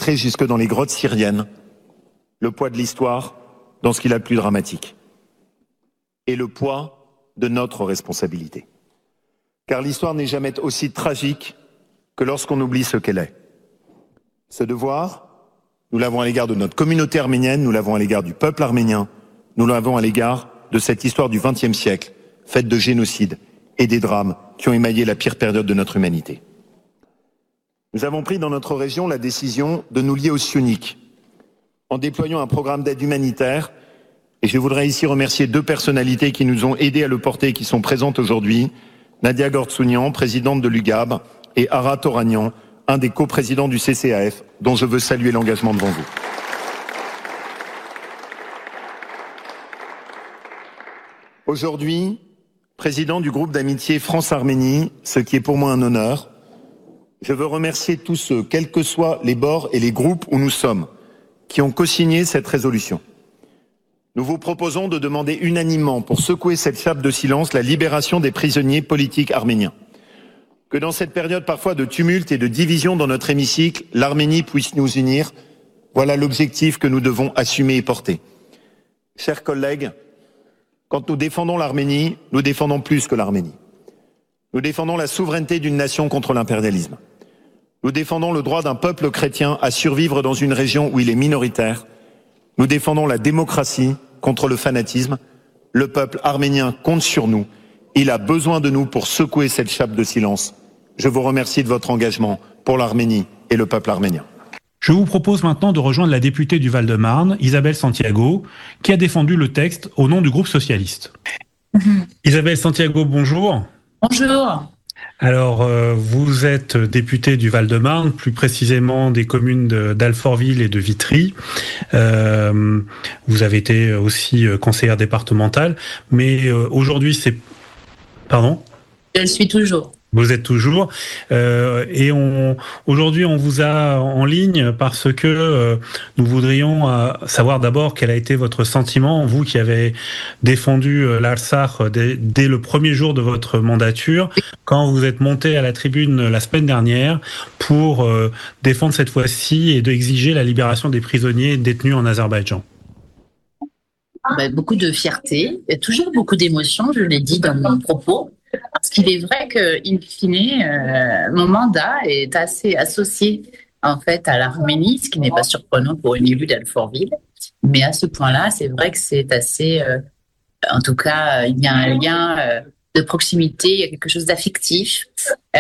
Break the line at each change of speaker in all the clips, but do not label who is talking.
pénétrer jusque dans les grottes syriennes le poids de l'histoire dans ce qu'il a de plus dramatique et le poids de notre responsabilité. Car l'histoire n'est jamais aussi tragique que lorsqu'on oublie ce qu'elle est. Ce devoir, nous l'avons à l'égard de notre communauté arménienne, nous l'avons à l'égard du peuple arménien, nous l'avons à l'égard de cette histoire du XXe siècle, faite de génocide et des drames qui ont émaillé la pire période de notre humanité. Nous avons pris dans notre région la décision de nous lier aux Sioniques en déployant un programme d'aide humanitaire, et je voudrais ici remercier deux personnalités qui nous ont aidés à le porter et qui sont présentes aujourd'hui, Nadia Gortsounian, présidente de l'UGAB, et Ara Toranian, un des coprésidents du CCAF, dont je veux saluer l'engagement devant vous. Aujourd'hui, président du groupe d'amitié France-Arménie, ce qui est pour moi un honneur, je veux remercier tous ceux, quels que soient les bords et les groupes où nous sommes, qui ont co-signé cette résolution. Nous vous proposons de demander unanimement, pour secouer cette chape de silence, la libération des prisonniers politiques arméniens. Que dans cette période parfois de tumulte et de division dans notre hémicycle, l'Arménie puisse nous unir. Voilà l'objectif que nous devons assumer et porter. Chers collègues, quand nous défendons l'Arménie, nous défendons plus que l'Arménie. Nous défendons la souveraineté d'une nation contre l'impérialisme. Nous défendons le droit d'un peuple chrétien à survivre dans une région où il est minoritaire. Nous défendons la démocratie contre le fanatisme. Le peuple arménien compte sur nous. Il a besoin de nous pour secouer cette chape de silence. Je vous remercie de votre engagement pour l'Arménie et le peuple arménien.
Je vous propose maintenant de rejoindre la députée du Val-de-Marne, Isabelle Santiago, qui a défendu le texte au nom du groupe socialiste. Isabelle Santiago, bonjour.
Bonjour.
Alors, vous êtes députée du Val-de-Marne, plus précisément des communes d'Alfortville et de Vitry. Vous avez été aussi conseillère départementale, mais aujourd'hui, c'est... Pardon ?
Je le suis toujours.
Vous êtes toujours. Et aujourd'hui, on vous a en ligne parce que nous voudrions savoir d'abord quel a été votre sentiment, vous qui avez défendu l'Artsakh dès le premier jour de votre mandature, quand vous êtes monté à la tribune la semaine dernière pour défendre cette fois-ci et d'exiger la libération des prisonniers détenus en Azerbaïdjan.
Beaucoup de fierté, toujours beaucoup d'émotions, je l'ai dit dans mon propos. Parce qu'il est vrai que, in fine, mon mandat est assez associé en fait à l'Arménie, ce qui n'est pas surprenant pour une élue d'Alfortville. Mais à ce point-là, c'est vrai que c'est assez, en tout cas, il y a un lien de proximité, il y a quelque chose d'affectif,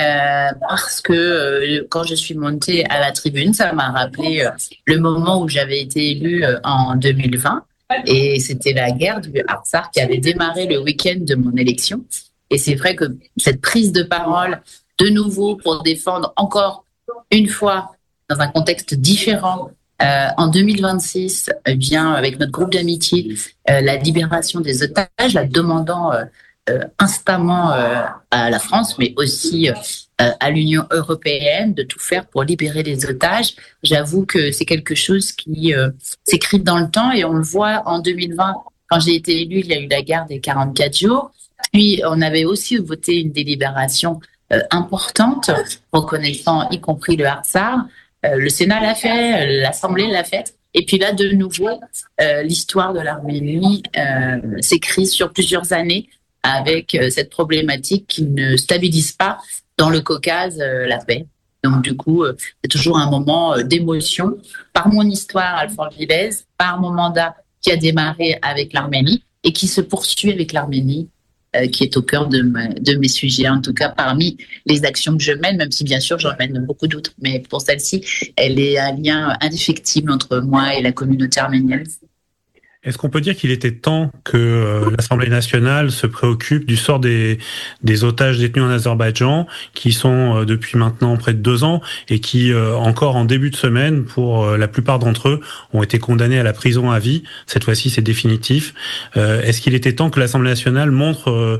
parce que quand je suis montée à la tribune, ça m'a rappelé le moment où j'avais été élue en 2020, et c'était la guerre du Artsakh qui avait démarré le week-end de mon élection. Et c'est vrai que cette prise de parole, de nouveau, pour défendre encore une fois, dans un contexte différent, en 2026, bien avec notre groupe d'amitié, la libération des otages, la demandant instamment à la France, mais aussi à l'Union européenne, de tout faire pour libérer les otages. J'avoue que c'est quelque chose qui s'écrit dans le temps, et on le voit en 2020, quand j'ai été élue, il y a eu la guerre des 44 jours. Puis, on avait aussi voté une délibération importante, reconnaissant y compris le Artsakh. Le Sénat l'a fait, l'Assemblée l'a fait. Et puis là, de nouveau, l'histoire de l'Arménie s'écrit sur plusieurs années avec cette problématique qui ne stabilise pas dans le Caucase la paix. Donc, du coup, c'est toujours un moment d'émotion par mon histoire alfortvillaise, par mon mandat qui a démarré avec l'Arménie et qui se poursuit avec l'Arménie, qui est au cœur de mes sujets, en tout cas parmi les actions que je mène, même si bien sûr j'en mène beaucoup d'autres, mais pour celle-ci, elle est un lien indéfectible entre moi et la communauté arménienne.
Est-ce qu'on peut dire qu'il était temps que l'Assemblée nationale se préoccupe du sort des otages détenus en Azerbaïdjan, qui sont depuis maintenant près de 2 ans et qui, encore en début de semaine, pour la plupart d'entre eux, ont été condamnés à la prison à vie. Cette fois-ci, c'est définitif. Est-ce qu'il était temps que l'Assemblée nationale montre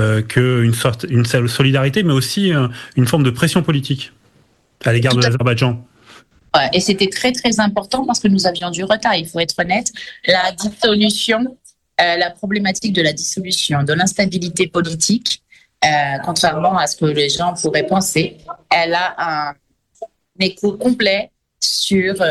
une solidarité, mais aussi une forme de pression politique à l'égard de l'Azerbaïdjan ?
Et c'était très, très important parce que nous avions du retard, il faut être honnête. La dissolution, la problématique de la dissolution, de l'instabilité politique, contrairement à ce que les gens pourraient penser, elle a un écho complet sur